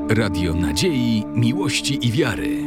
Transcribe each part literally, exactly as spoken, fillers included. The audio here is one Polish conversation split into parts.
Radio Nadziei, Miłości i Wiary.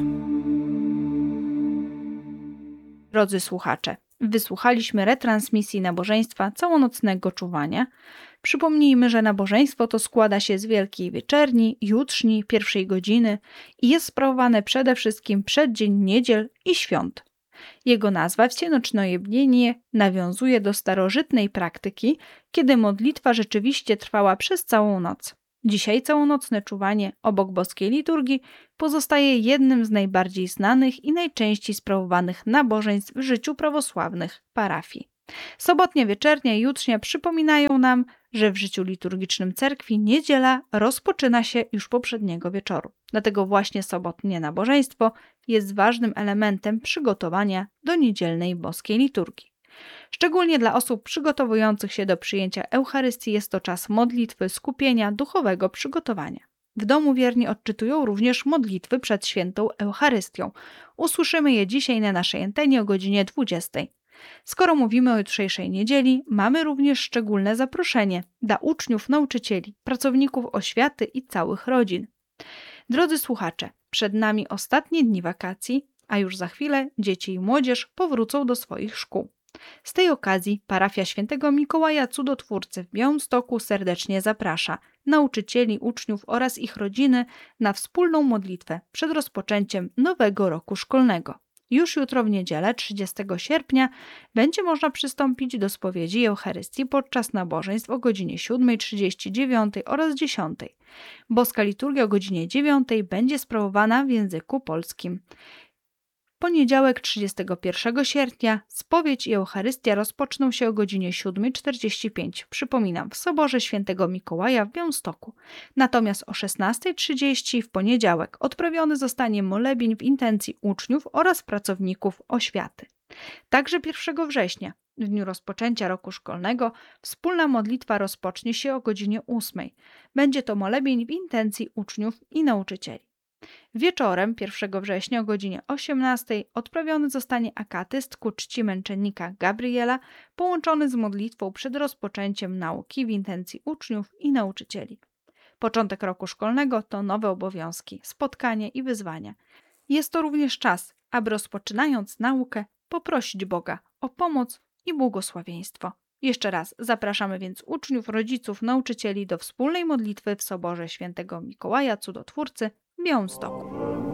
Drodzy słuchacze, wysłuchaliśmy retransmisji nabożeństwa całonocnego czuwania. Przypomnijmy, że nabożeństwo to składa się z Wielkiej Wieczerni, jutrzni, pierwszej godziny i jest sprawowane przede wszystkim przed dzień niedziel i świąt. Jego nazwa Всеночное nawiązuje do starożytnej praktyki, kiedy modlitwa rzeczywiście trwała przez całą noc. Dzisiaj całonocne czuwanie obok boskiej liturgii pozostaje jednym z najbardziej znanych i najczęściej sprawowanych nabożeństw w życiu prawosławnych parafii. Sobotnia, wieczernia i jutrznia przypominają nam, że w życiu liturgicznym cerkwi niedziela rozpoczyna się już poprzedniego wieczoru. Dlatego właśnie sobotnie nabożeństwo jest ważnym elementem przygotowania do niedzielnej boskiej liturgii. Szczególnie dla osób przygotowujących się do przyjęcia Eucharystii jest to czas modlitwy, skupienia, duchowego przygotowania. W domu wierni odczytują również modlitwy przed świętą Eucharystią. Usłyszymy je dzisiaj na naszej antenie o godzinie dwudziestej. Skoro mówimy o jutrzejszej niedzieli, mamy również szczególne zaproszenie dla uczniów, nauczycieli, pracowników oświaty i całych rodzin. Drodzy słuchacze, przed nami ostatnie dni wakacji, a już za chwilę dzieci i młodzież powrócą do swoich szkół. Z tej okazji parafia Świętego Mikołaja Cudotwórcy w Białymstoku serdecznie zaprasza nauczycieli, uczniów oraz ich rodziny na wspólną modlitwę przed rozpoczęciem nowego roku szkolnego. Już jutro w niedzielę, trzydziestego sierpnia, będzie można przystąpić do spowiedzi Eucharystii podczas nabożeństw o godzinie siódmej trzydzieści, dziewiątej oraz dziesiątej. Boska liturgia o godzinie dziewiątej będzie sprawowana w języku polskim. Poniedziałek, trzydziestego pierwszego sierpnia, spowiedź i Eucharystia rozpoczną się o godzinie siódmej czterdzieści pięć. Przypominam, w Soborze Świętego Mikołaja w Białymstoku. Natomiast o szesnastej trzydzieści w poniedziałek odprawiony zostanie molebień w intencji uczniów oraz pracowników oświaty. Także pierwszego września, w dniu rozpoczęcia roku szkolnego, wspólna modlitwa rozpocznie się o godzinie ósmej. Będzie to molebień w intencji uczniów i nauczycieli. Wieczorem pierwszego września o godzinie osiemnastej odprawiony zostanie akatyst ku czci męczennika Gabriela, połączony z modlitwą przed rozpoczęciem nauki w intencji uczniów i nauczycieli. Początek roku szkolnego to nowe obowiązki, spotkania i wyzwania. Jest to również czas, aby rozpoczynając naukę poprosić Boga o pomoc i błogosławieństwo. Jeszcze raz zapraszamy więc uczniów, rodziców, nauczycieli do wspólnej modlitwy w Soborze Świętego Mikołaja Cudotwórcy w Białymstoku.